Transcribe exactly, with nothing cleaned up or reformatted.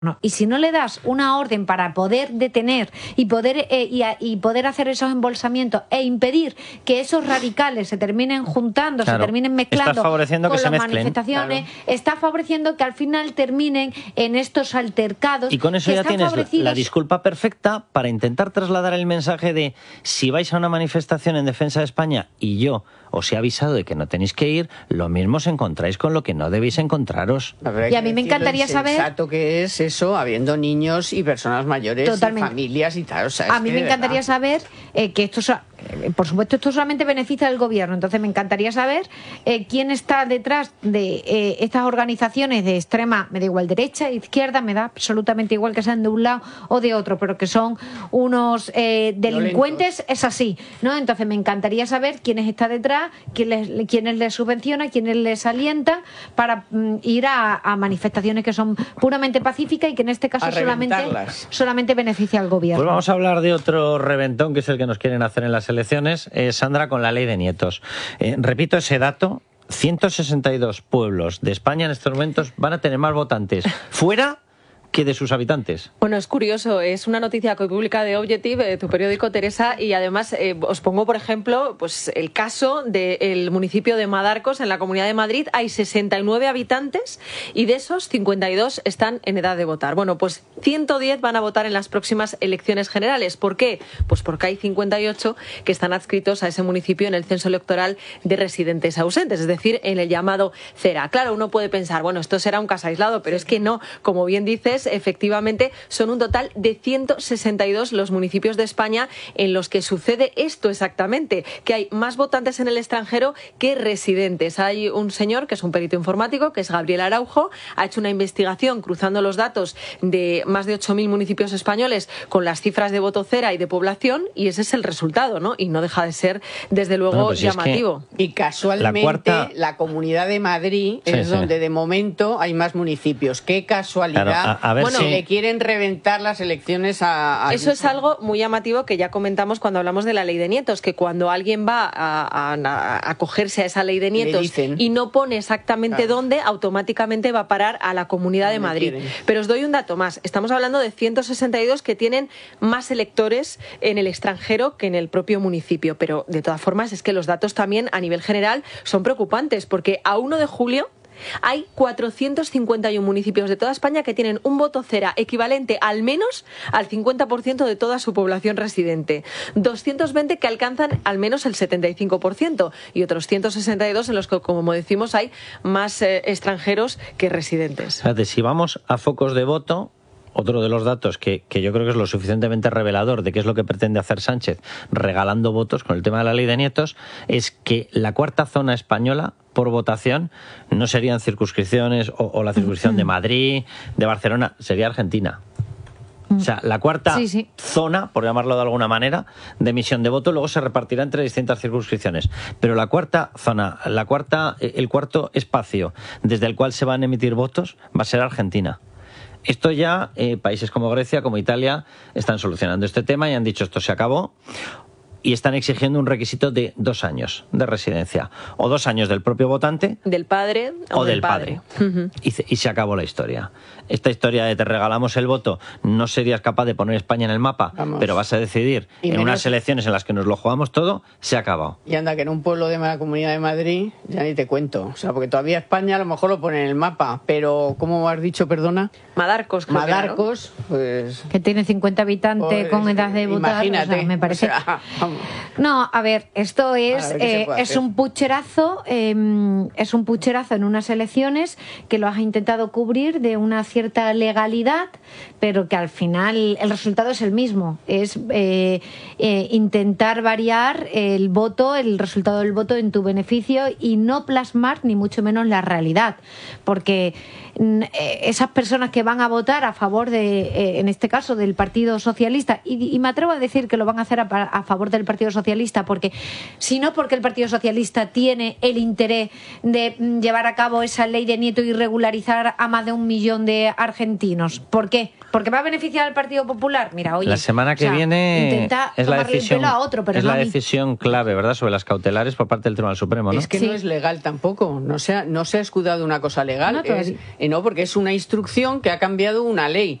No. Y si no le das una orden para poder detener y poder eh, y, a, y poder hacer esos embolsamientos e impedir que esos radicales se terminen juntando, claro, se terminen mezclando estás favoreciendo con que las se mezclen, manifestaciones, claro, está favoreciendo que al final terminen en estos altercados. Y con eso que ya tienes favorecidos... la disculpa perfecta para intentar trasladar el mensaje de si vais a una manifestación en defensa de España y yo os he avisado de que no tenéis que ir, lo mismo os encontráis con lo que no debéis encontraros. Y a mí me encantaría saber... Exacto que es eso, habiendo niños y personas mayores, totalmente, y familias y tal. O sea, a es mí que me de encantaría verdad. saber eh, que esto, eh, por supuesto, esto solamente beneficia al gobierno. Entonces me encantaría saber eh, quién está detrás de eh, estas organizaciones de extrema, me da igual, derecha, izquierda, me da absolutamente igual que sean de un lado o de otro, pero que son unos eh, delincuentes, violentos. Es así, ¿no? Entonces me encantaría saber quién está detrás, quién les, quiénes les subvenciona, quiénes les alienta para mm, ir a, a manifestaciones que son puramente pacíficas y que en este caso solamente, solamente beneficia al gobierno. Pues vamos a hablar de otro reventón que es el que nos quieren hacer en las elecciones, eh, Sandra, con la ley de nietos. Eh, repito ese dato, ciento sesenta y dos pueblos de España en estos momentos van a tener más votantes fuera que de sus habitantes. Bueno, es curioso, es una noticia que publica The Objective, eh, tu periódico, Teresa, y además eh, os pongo, por ejemplo, pues el caso del municipio de Madarcos, en la Comunidad de Madrid. Hay sesenta y nueve habitantes y de esos cincuenta y dos están en edad de votar. Bueno, pues ciento diez van a votar en las próximas elecciones generales. ¿Por qué? Pues porque hay cincuenta y ocho que están adscritos a ese municipio en el censo electoral de residentes ausentes, es decir, en el llamado CERA. Claro, uno puede pensar, bueno, esto será un caso aislado, pero es que no, como bien dices, efectivamente son un total de ciento sesenta y dos los municipios de España en los que sucede esto exactamente, que hay más votantes en el extranjero que residentes. Hay un señor que es un perito informático, que es Gabriel Araujo, ha hecho una investigación cruzando los datos de más de ocho mil municipios españoles con las cifras de voto cera y de población, y ese es el resultado, ¿no? Y no deja de ser, desde luego, bueno, pues llamativo. Es que y casualmente la, cuarta... la Comunidad de Madrid sí, es sí. donde de momento hay más municipios. Qué casualidad. Claro, a, a ver bueno, si... le quieren reventar las elecciones a, a... Eso es algo muy llamativo que ya comentamos cuando hablamos de la ley de nietos, que cuando alguien va a, a, a acogerse a esa ley de nietos y no pone exactamente claro. dónde, automáticamente va a parar a la Comunidad no de Madrid. Quieren. Pero os doy un dato más. Estamos hablando de ciento sesenta y dos que tienen más electores en el extranjero que en el propio municipio. Pero de todas formas es que los datos también a nivel general son preocupantes, porque a uno de julio hay cuatrocientos cincuenta y uno municipios de toda España que tienen un voto cera equivalente al menos al cincuenta por ciento de toda su población residente, doscientos veinte que alcanzan al menos el setenta y cinco por ciento y otros ciento sesenta y dos en los que, como decimos, hay más eh, extranjeros que residentes. Fíjate, si vamos a focos de voto, otro de los datos que, que yo creo que es lo suficientemente revelador de qué es lo que pretende hacer Sánchez regalando votos con el tema de la ley de nietos, es que la cuarta zona española por votación no serían circunscripciones o, o la circunscripción de Madrid, de Barcelona, sería Argentina. O sea, la cuarta sí, sí. zona, por llamarlo de alguna manera, de emisión de voto, luego se repartirá entre distintas circunscripciones. Pero la cuarta zona, la cuarta, el cuarto espacio desde el cual se van a emitir votos va a ser Argentina. Esto ya, eh, países como Grecia, como Italia, están solucionando este tema y han dicho esto se acabó. Y están exigiendo un requisito de dos años de residencia. O dos años del propio votante. Del padre o, o del del padre. padre. Uh-huh. y, y se acabó la historia. Esta historia de te regalamos el voto, no serías capaz de poner España en el mapa, Vamos. pero vas a decidir y en menos... unas elecciones en las que nos lo jugamos todo, se ha acabado. Y anda, que en un pueblo de la Comunidad de Madrid, ya ni te cuento. O sea, porque todavía España a lo mejor lo pone en el mapa, pero, ¿cómo has dicho, perdona? Madarcos. Creo Madarcos, que, ¿no? pues... Que tiene cincuenta habitantes pues, con edad de votar. Imagínate. O sea, me parece... O sea, no, a ver, esto es, eh, es un pucherazo, eh, es un pucherazo en unas elecciones que lo has intentado cubrir de una cierta legalidad, pero que al final el resultado es el mismo. Es eh, eh, intentar variar el voto, el resultado del voto en tu beneficio y no plasmar ni mucho menos la realidad, porque esas personas que van a votar a favor de, eh, en este caso, del Partido Socialista, y, y me atrevo a decir que lo van a hacer a, a favor del Partido Socialista, porque si no porque el Partido Socialista tiene el interés de llevar a cabo esa ley de nieto y regularizar a más de un millón de argentinos. ¿Por qué? ¿Porque va a beneficiar al Partido Popular? Mira, oye, la semana que o sea, viene es la decisión, a otro, pero es no la a decisión clave, ¿verdad?, sobre las cautelares por parte del Tribunal Supremo, ¿no? Es que sí. no es legal tampoco, no se ha, no se ha escudado una cosa legal. No, es, en no, porque es una instrucción que ha cambiado una ley.